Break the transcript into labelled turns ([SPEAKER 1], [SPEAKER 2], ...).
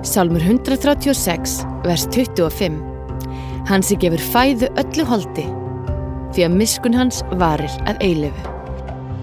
[SPEAKER 1] Sálmur 136, vers 25. Hann sem gefur fæðu öllu holdi, því að miskunn hans varir að eilífu.